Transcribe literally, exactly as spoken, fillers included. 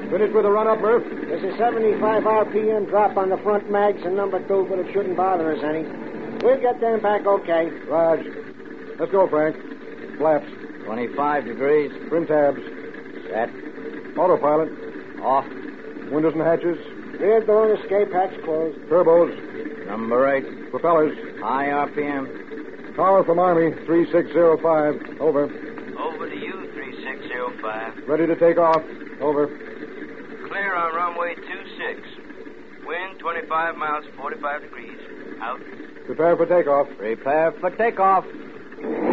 Finished with the run-up, Murph? There's a seventy-five R P M drop on the front mags in number two, but it shouldn't bother us any. We'll get them back okay. Raj. Let's go, Frank. Flaps. twenty-five degrees. Trim tabs. Set. Autopilot. Off. Windows and hatches. Rear door and escape hatch closed. Turbos. Number eight. Propellers. High R P M. Tower from Army, three six zero five. Over. Over to you, three six zero five. Ready to take off. Over. Clear on runway two six. Wind twenty-five miles, forty-five degrees. Out. Prepare for takeoff. Prepare for takeoff.